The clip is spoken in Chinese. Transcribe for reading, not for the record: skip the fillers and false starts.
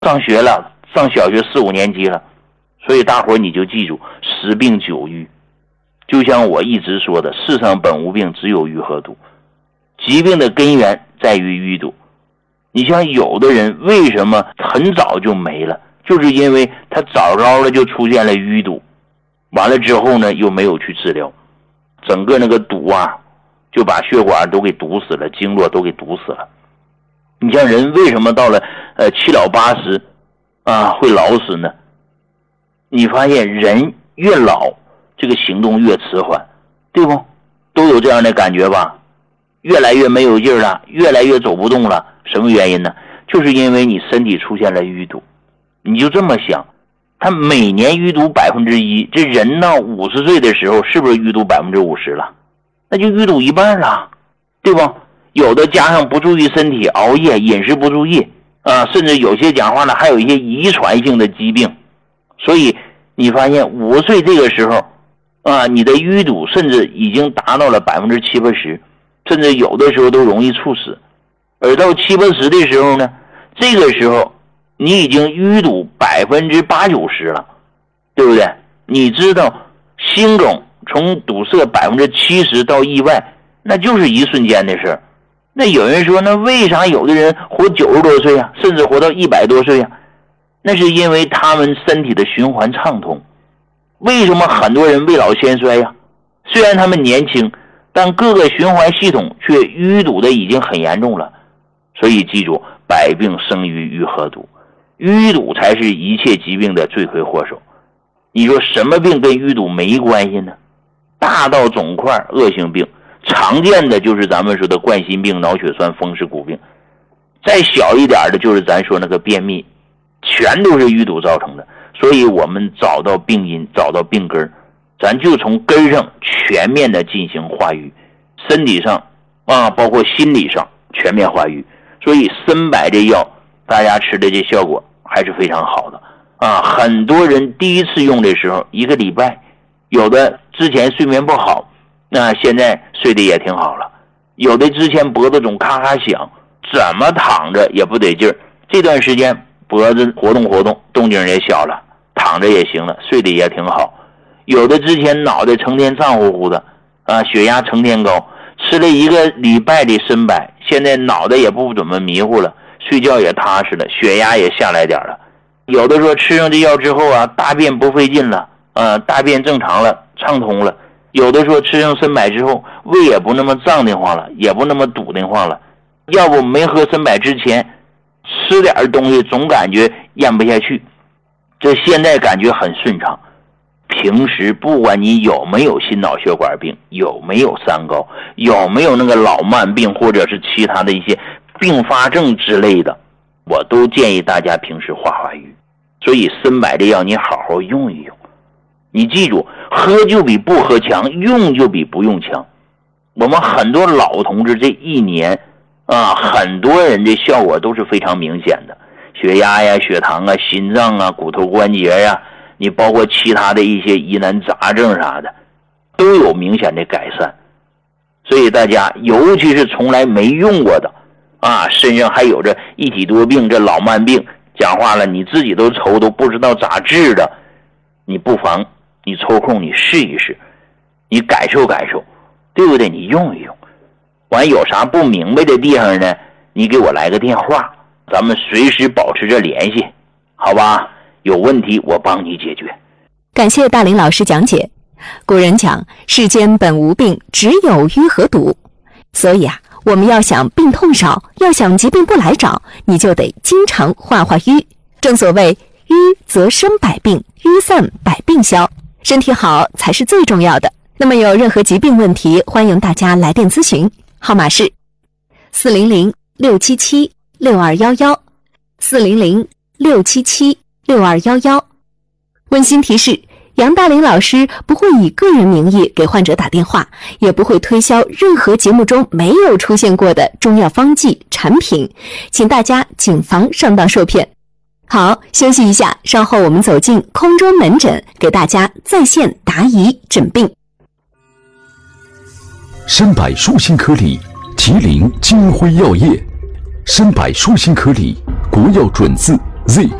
上学了，上小学4、5年级了。所以大伙你就记住，10病9瘀。就像我一直说的，世上本无病，只有瘀和堵。疾病的根源在于淤堵。你像有的人为什么很早就没了，就是因为他早早的就出现了淤堵，完了之后呢又没有去治疗，整个那个堵啊就把血管都给堵死了，经络都给堵死了。你像人为什么到了7老80会老死呢？你发现人越老这个行动越迟缓，对不？都有这样的感觉吧？越来越没有劲了，越来越走不动了。什么原因呢？就是因为你身体出现了淤堵。你就这么想，他每年淤堵1%，这人到50岁的时候是不是淤堵50%了？那就淤堵一半了，对不？有的加上不注意身体，熬夜，饮食不注意甚至有些讲话呢还有一些遗传性的疾病。所以你发现50岁这个时候你的淤堵甚至已经达到了70%、80%，甚至有的时候都容易猝死。而到70、80的时候呢，这个时候你已经淤堵80%、90%了，对不对？你知道心梗从堵塞70%到意外，那就是一瞬间的事。那有人说，那为啥有的人活90多岁啊，甚至活到100多岁啊？那是因为他们身体的循环畅通。为什么很多人未老先衰呀？虽然他们年轻，但各个循环系统却淤堵的已经很严重了。所以记住，百病生于淤和堵，淤堵才是一切疾病的罪魁祸首。你说什么病跟淤堵没关系呢？大到肿块、恶性病，常见的就是咱们说的冠心病、脑血栓、风湿骨病，再小一点的就是咱说那个便秘，全都是淤堵造成的。所以我们找到病因，找到病根，咱就从根上全面的进行化瘀，身体上包括心理上全面化瘀。所以参柏这药大家吃的这效果还是非常好的很多人第一次用的时候1个礼拜，有的之前睡眠不好，现在睡得也挺好了。有的之前脖子总咔咔响，怎么躺着也不得劲儿，这段时间脖子活动活动，动静也小了，躺着也行了，睡得也挺好。有的之前脑袋成天胀乎乎的血压成天高，吃了1个礼拜的参柏，现在脑袋也不怎么迷糊了，睡觉也踏实了，血压也下来点了。有的说吃上这药之后大便不费劲了大便正常了，畅通了。有的说吃上参柏之后，胃也不那么胀得慌了，也不那么堵得慌了。要不没喝参柏之前吃点东西总感觉咽不下去，这现在感觉很顺畅。平时不管你有没有心脑血管病，有没有三高，有没有那个老慢病，或者是其他的一些并发症之类的，我都建议大家平时化化瘀。所以参柏这药你好好用一用。你记住，喝就比不喝强，用就比不用强。我们很多老同志这1年很多人的效果都是非常明显的，血压呀、血糖啊、心脏啊、骨头关节呀，你包括其他的一些疑难杂症啥的，都有明显的改善。所以大家尤其是从来没用过的身上还有着一体多病，这老慢病，讲话了你自己都愁都不知道咋治的，你不妨你抽空你试一试，你感受感受，对不对？你用一用。完有啥不明白的地方呢，你给我来个电话，咱们随时保持着联系，好吧？有问题我帮你解决。 感谢大林老师讲解。古人讲，世间本无病，只有瘀和堵。所以我们要想病痛少，要想疾病不来找，你就得经常化化瘀。正所谓瘀则生百病，瘀散百病消，身体好才是最重要的。那么有任何疾病问题，欢迎大家来电咨询，号码是400-677-6211 400-677-6211。温馨提示，杨大林老师不会以个人名义给患者打电话，也不会推销任何节目中没有出现过的中药方剂产品，请大家谨防上当受骗。好，休息一下，稍后我们走进空中门诊，给大家在线答疑诊病。 参柏舒心颗粒，麒麟金辉药业。参柏舒心颗粒，国药准字 Z